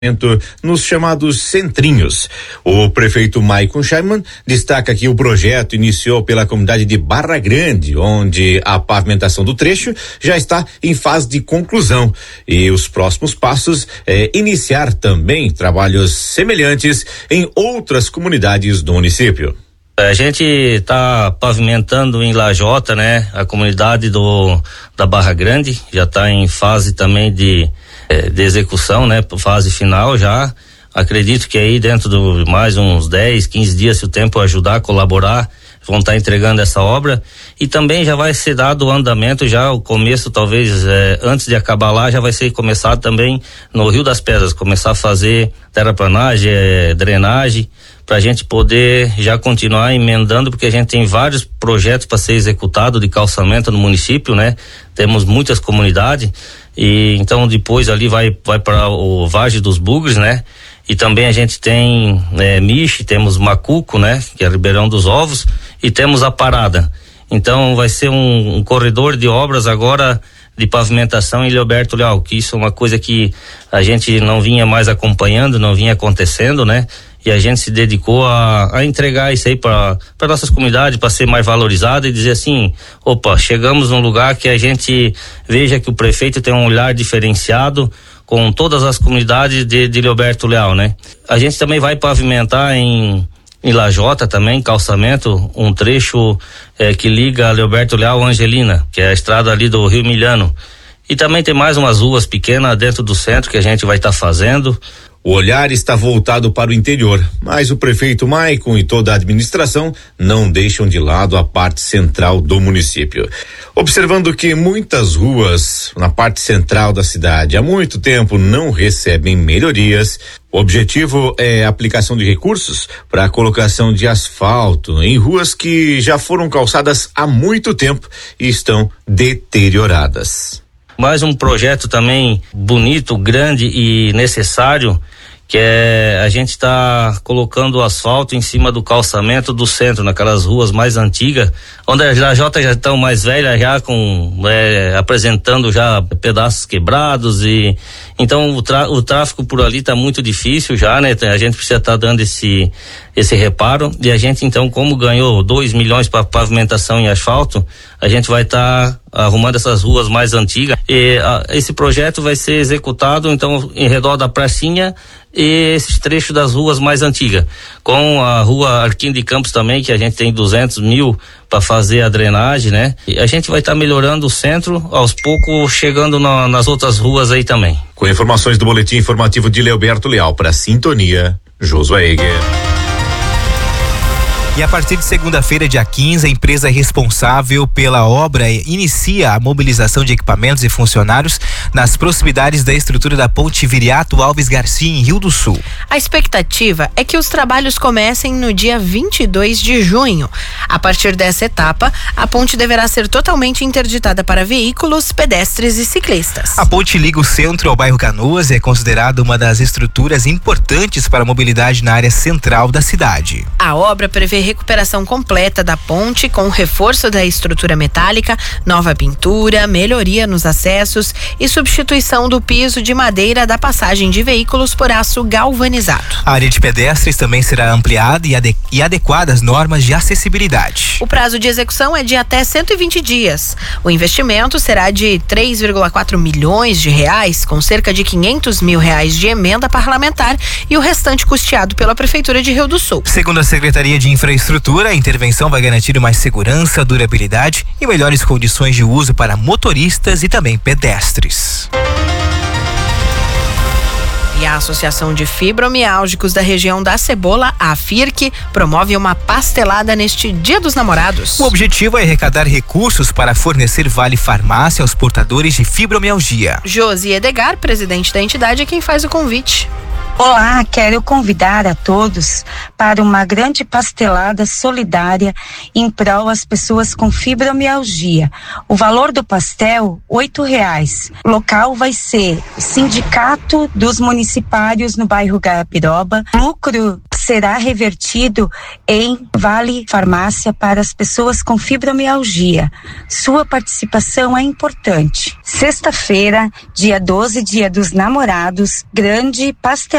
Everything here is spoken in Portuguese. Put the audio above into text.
nos chamados centrinhos. O prefeito Maicon Scheiman destaca que o projeto iniciou pela comunidade de Barra Grande, onde a pavimentação do trecho já está em fase de conclusão, e os próximos passos é iniciar também trabalhos semelhantes em outras comunidades do município. A gente está pavimentando em Lajota, né? A comunidade da Barra Grande já está em fase também de execução, né? Fase final já. Acredito que aí dentro de mais uns 10, 15 dias, se o tempo ajudar, colaborar, vão estar entregando essa obra. E também já vai ser dado o andamento, já o começo, talvez antes de acabar lá, já vai ser começado também no Rio das Pedras, começar a fazer terraplanagem, drenagem, para a gente poder já continuar emendando, porque a gente tem vários projetos para ser executado de calçamento no município, né? Temos muitas comunidades, e então depois ali vai para o Vargem dos Bugres, né? E também a gente tem Miche, temos Macuco, né? Que é Ribeirão dos Ovos, e temos a Parada. Então vai ser um corredor de obras agora de pavimentação em Leoberto Leal, que isso é uma coisa que a gente não vinha mais acompanhando, não vinha acontecendo, né? E a gente se dedicou a entregar isso aí para nossas comunidades, para ser mais valorizado e dizer assim, opa, chegamos num lugar que a gente veja que o prefeito tem um olhar diferenciado com todas as comunidades de Leoberto Leal, né? A gente também vai pavimentar em Lajota também, calçamento, um trecho que liga Leoberto Leal a Angelina, que é a estrada ali do Rio Milhano. E também tem mais umas ruas pequenas dentro do centro que a gente vai estar fazendo. O olhar está voltado para o interior, mas o prefeito Maicon e toda a administração não deixam de lado a parte central do município. Observando que muitas ruas na parte central da cidade há muito tempo não recebem melhorias, o objetivo é a aplicação de recursos para a colocação de asfalto em ruas que já foram calçadas há muito tempo e estão deterioradas. Mais um projeto também bonito, grande e necessário, que é a gente está colocando o asfalto em cima do calçamento do centro, naquelas ruas mais antigas, onde as lajotas já estão mais velhas, já apresentando já pedaços quebrados, e então o tráfego por ali está muito difícil já, né? A gente precisa estar dando esse reparo, e a gente então, como ganhou 2 milhões para pavimentação em asfalto, a gente vai estar arrumando essas ruas mais antigas, e esse projeto vai ser executado então em redor da pracinha e esses trechos das ruas mais antigas, com a rua Arquim de Campos também, que a gente tem 200 mil para fazer a drenagem, né? E a gente vai estar melhorando o centro, aos poucos chegando nas outras ruas aí também. Com informações do boletim informativo de Leoberto Leal para Sintonia, Josué Eger. E a partir de segunda-feira, dia 15, a empresa responsável pela obra inicia a mobilização de equipamentos e funcionários nas proximidades da estrutura da ponte Viriato Alves Garcia, em Rio do Sul. A expectativa é que os trabalhos comecem no dia 22 de junho. A partir dessa etapa, a ponte deverá ser totalmente interditada para veículos, pedestres e ciclistas. A ponte liga o centro ao bairro Canoas e é considerada uma das estruturas importantes para a mobilidade na área central da cidade. A obra prevê recuperação completa da ponte com reforço da estrutura metálica, nova pintura, melhoria nos acessos e substituição do piso de madeira da passagem de veículos por aço galvanizado. A área de pedestres também será ampliada e adequada às normas de acessibilidade. O prazo de execução é de até 120 dias. O investimento será de 3,4 milhões de reais, com cerca de 500 mil reais de emenda parlamentar e o restante custeado pela Prefeitura de Rio do Sul. Segundo a Secretaria de Infraestrutura, a intervenção vai garantir mais segurança, durabilidade e melhores condições de uso para motoristas e também pedestres. E a Associação de Fibromialgicos da região da Cebola, a FIRC, promove uma pastelada neste Dia dos Namorados. O objetivo é arrecadar recursos para fornecer vale farmácia aos portadores de fibromialgia. Josi Edgar, presidente da entidade, é quem faz o convite. Olá, quero convidar a todos para uma grande pastelada solidária em prol às pessoas com fibromialgia. O valor do pastel, R$8. O local vai ser Sindicato dos Municipários no bairro Garapiroba. O lucro será revertido em Vale Farmácia para as pessoas com fibromialgia. Sua participação é importante. Sexta-feira, dia 12, dia dos namorados, grande pastelada